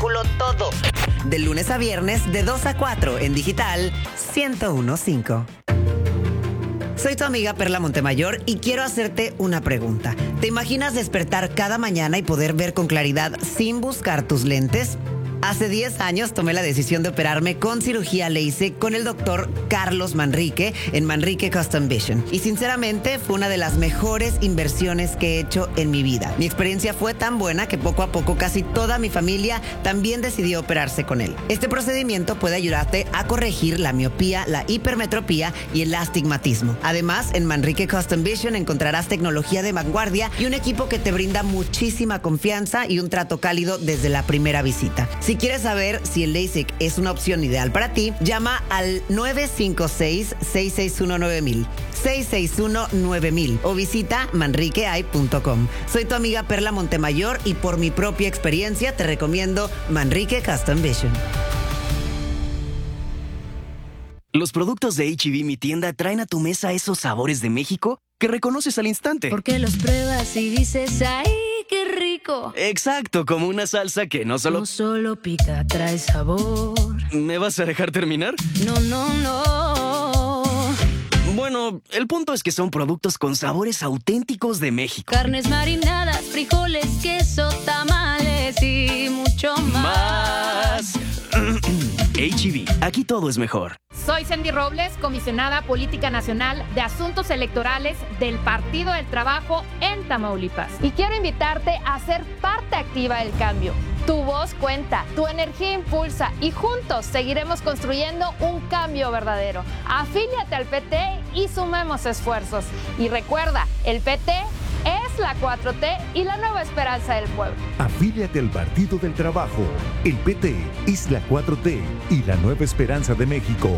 espectáculo todo. De lunes a viernes, de 2 a 4, en digital 101.5. Soy tu amiga Perla Montemayor y quiero hacerte una pregunta. ¿Te imaginas despertar cada mañana y poder ver con claridad sin buscar tus lentes? Hace 10 años tomé la decisión de operarme con cirugía LASIK con el doctor Carlos Manrique en Manrique Custom Vision. Y sinceramente fue una de las mejores inversiones que he hecho en mi vida. Mi experiencia fue tan buena que poco a poco casi toda mi familia también decidió operarse con él. Este procedimiento puede ayudarte a corregir la miopía, la hipermetropía y el astigmatismo. Además, en Manrique Custom Vision encontrarás tecnología de vanguardia y un equipo que te brinda muchísima confianza y un trato cálido desde la primera visita. Si quieres saber si el LASIK es una opción ideal para ti, llama al 956-661-9000, 661-9000 o visita manriqueeye.com. Soy tu amiga Perla Montemayor y por mi propia experiencia te recomiendo Manrique Custom Vision. Los productos de H-E-B Mi Tienda traen a tu mesa esos sabores de México que reconoces al instante. Porque los pruebas y dices, ¡ay, qué rico! Exacto, como una salsa que no solo pica, trae sabor. ¿Me vas a dejar terminar? No. Bueno, el punto es que son productos con sabores auténticos de México. Carnes marinadas, frijoles, queso, tamales y mucho más. H-E-B, aquí todo es mejor. Soy Sandy Robles, comisionada política nacional de asuntos electorales del Partido del Trabajo en Tamaulipas. Y quiero invitarte a ser parte activa del cambio. Tu voz cuenta, tu energía impulsa y juntos seguiremos construyendo un cambio verdadero. Afíliate al PT y sumemos esfuerzos. Y recuerda, el PT es la 4T y la nueva esperanza del pueblo. Afíliate al Partido del Trabajo. El PT es la 4T y la nueva esperanza de México.